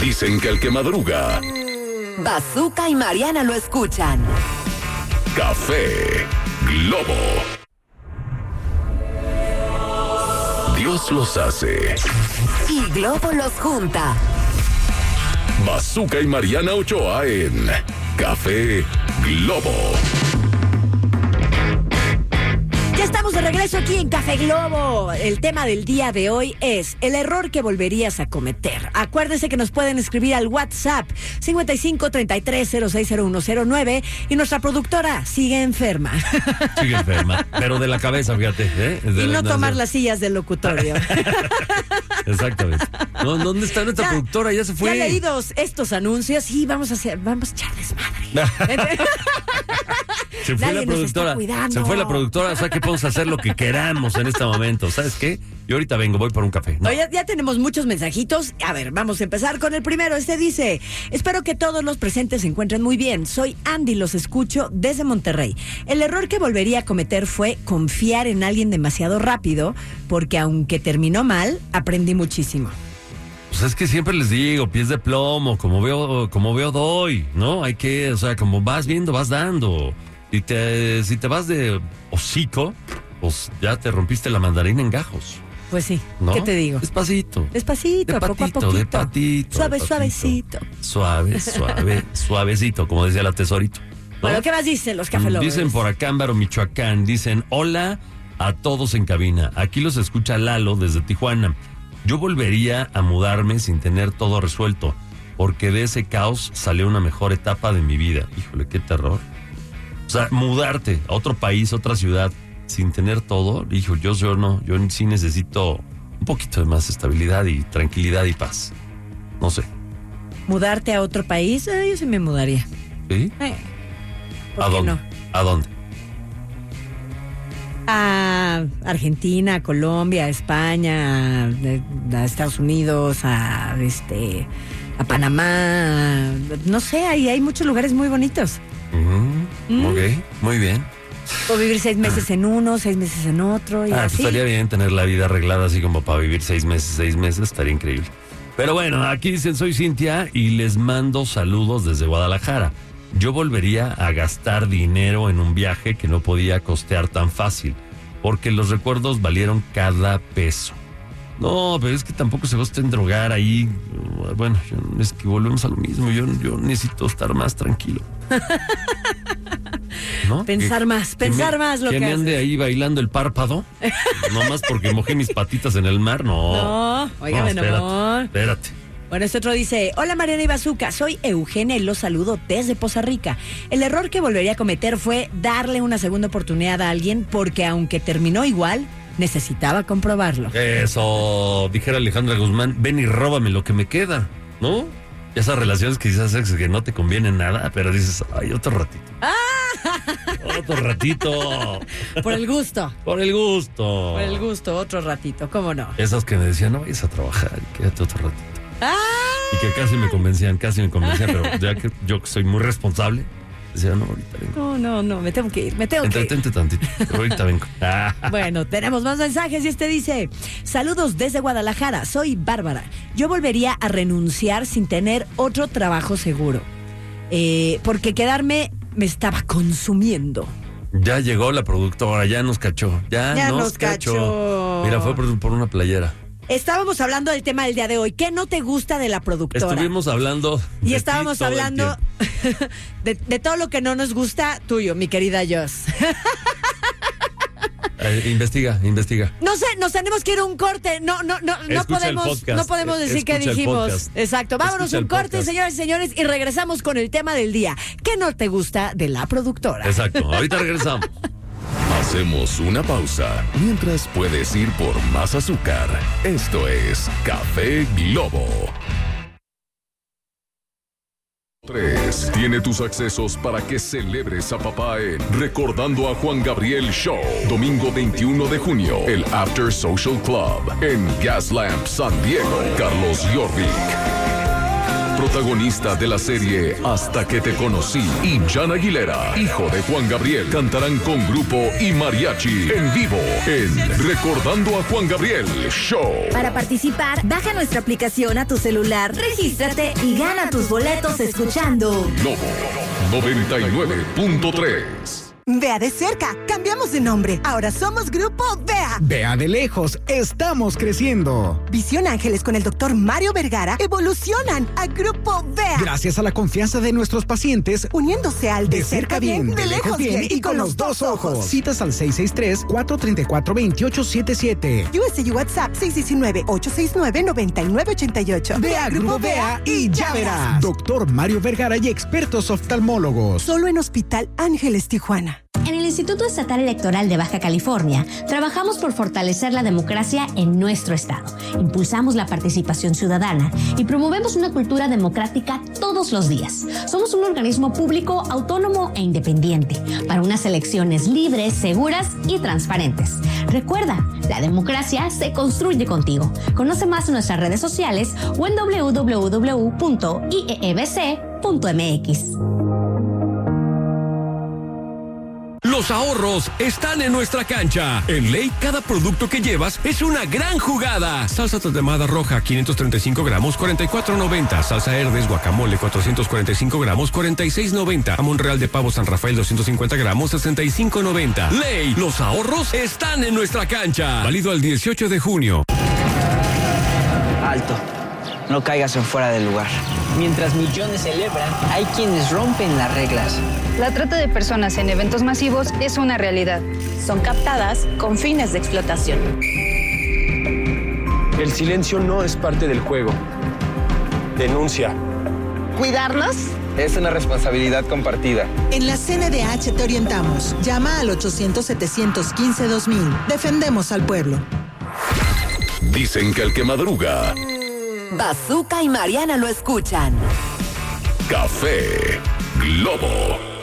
Dicen que el que madruga, Bazooka y Mariana lo escuchan. Café Globo. Dios los hace Y Globo los junta. Bazooka y Mariana Ochoa en Café Globo. Ya estamos de regreso aquí en Café Globo. El tema del día de hoy es el error que volverías a cometer. Acuérdense que nos pueden escribir al WhatsApp 5533060109 y nuestra productora sigue enferma. Sigue enferma, pero de la cabeza, fíjate. Y no tomar las sillas del locutorio. Exactamente. No, ¿dónde está nuestra productora? Ya se fue. Ya leídos estos anuncios y vamos a echar desmadre. Se fue la productora. Se fue la productora, o sea que podemos hacer lo que queramos en este momento. ¿Sabes qué? Yo ahorita vengo, voy por un café. ¿No? Ya tenemos muchos mensajitos. A ver, vamos a empezar con el primero. Este dice: espero que todos los presentes se encuentren muy bien. Soy Andy, los escucho desde Monterrey. El error que volvería a cometer fue confiar en alguien demasiado rápido, porque aunque terminó mal, aprendí muchísimo. Pues es que siempre les digo, pies de plomo, como veo doy, ¿no? Hay que, o sea, como vas viendo, vas dando. Si te vas de hocico, pues ya te rompiste la mandarina en gajos. Pues sí, ¿no? ¿Qué te digo? Despacito. Despacito, poco a poquito. De patito. Suavecito. Suavecito, como decía la Tesorito, ¿no? Bueno, ¿qué más dicen los Café Lovers? Dicen por acá, Ámbaro, Michoacán, dicen: hola a todos en cabina. Aquí los escucha Lalo desde Tijuana. Yo volvería a mudarme sin tener todo resuelto, porque de ese caos salió una mejor etapa de mi vida. Híjole, qué terror. O sea, mudarte a otro país, otra ciudad, sin tener todo, hijo, yo sí necesito un poquito de más estabilidad y tranquilidad y paz. No sé. ¿Mudarte a otro país? Yo sí me mudaría. ¿Sí? ¿Por qué no? ¿A dónde? A Argentina, a Colombia, a España, a Estados Unidos, a Panamá. No sé, hay muchos lugares muy bonitos. Ok, muy bien. O vivir 6 meses en uno, 6 meses en otro y así. Pues estaría bien tener la vida arreglada así como para vivir 6 meses, estaría increíble. Pero bueno, aquí dicen: soy Cintia y les mando saludos desde Guadalajara. Yo volvería a gastar dinero en un viaje que no podía costear tan fácil, porque los recuerdos valieron cada peso. No, pero es que tampoco se gusta en drogar ahí. Bueno, es que volvemos a lo mismo. Yo necesito estar más tranquilo. ¿No? Pensar más lo que haces. Que me ande ahí bailando el párpado. Nomás porque mojé mis patitas en el mar. No, óigame, no. Espérate. Bueno, este otro dice: hola Mariana y Bazooka, soy Eugenia y los saludo desde Poza Rica. El error que volvería a cometer fue darle una segunda oportunidad a alguien, porque aunque terminó igual, necesitaba comprobarlo. Eso, dijera Alejandra Guzmán: ven y róbame lo que me queda, ¿no? Esas relaciones que quizás que no te convienen nada, pero dices: ay, otro ratito. Otro ratito. Por el gusto, otro ratito, ¿cómo no? Esas que me decían: no vayas a trabajar y quédate otro ratito. Y que casi me convencían, pero ya que yo soy muy responsable, decía: no, ahorita vengo. No, me tengo que ir. Entretente tantito, pero ahorita vengo. Bueno, tenemos más mensajes y este dice: saludos desde Guadalajara, soy Bárbara. Yo volvería a renunciar sin tener otro trabajo seguro, porque quedarme me estaba consumiendo. Ya llegó la productora, ya nos cachó. Ya nos cachó. Mira, fue por una playera. Estábamos hablando del tema del día de hoy. ¿Qué no te gusta de la productora? Estuvimos hablando y estábamos hablando de todo lo que no nos gusta tuyo, mi querida Joss. Investiga. No sé, nos tenemos que ir a un corte. No podemos decir qué dijimos. Exacto. Vámonos a un corte, señoras y señores, y regresamos con el tema del día. ¿Qué no te gusta de la productora? Exacto. Ahorita regresamos. Hacemos una pausa mientras puedes ir por más azúcar. Esto es Café Globo. 3. Tiene tus accesos para que celebres a papá en Recordando a Juan Gabriel Show. Domingo 21 de junio, el After Social Club en Gaslamp, San Diego. Carlos Jorvik, protagonista de la serie Hasta que te conocí, y Jan Aguilera, hijo de Juan Gabriel, cantarán con grupo y mariachi en vivo en Recordando a Juan Gabriel Show. Para participar, baja nuestra aplicación a tu celular, regístrate y gana tus boletos escuchando Globo 99.3. Vea de cerca, cambiamos de nombre. Ahora somos Grupo Vea. Vea de lejos, estamos creciendo. Visión Ángeles con el doctor Mario Vergara evolucionan a Grupo Vea. Gracias a la confianza de nuestros pacientes, uniéndose al de cerca bien, de lejos bien y con los dos ojos. Citas al 663-434-2877. USA WhatsApp 619-869-9988. Vea Grupo Vea y ya verás. Doctor Mario Vergara y expertos oftalmólogos. Solo en Hospital Ángeles Tijuana. En el Instituto Estatal Electoral de Baja California, trabajamos por fortalecer la democracia en nuestro estado. Impulsamos la participación ciudadana y promovemos una cultura democrática todos los días. Somos un organismo público, autónomo e independiente para unas elecciones libres, seguras y transparentes. Recuerda, la democracia se construye contigo. Conoce más en nuestras redes sociales o en www.iebc.mx. Los ahorros están en nuestra cancha. En Ley, cada producto que llevas es una gran jugada. Salsa tatemada roja, 535 gramos, 44.90. Salsa Herdes, guacamole, 445 gramos, 46.90. Jamón real de pavo San Rafael, 250 gramos, 65.90. Ley, los ahorros están en nuestra cancha. Válido al 18 de junio. Alto. No caigas en fuera del lugar. Mientras millones celebran, hay quienes rompen las reglas. La trata de personas en eventos masivos es una realidad. Son captadas con fines de explotación. El silencio no es parte del juego. Denuncia. ¿Cuidarnos? Es una responsabilidad compartida. En la CNDH te orientamos. Llama al 800-715-2000. Defendemos al pueblo. Dicen que el que madruga... Bazooka y Mariana lo escuchan. Café Globo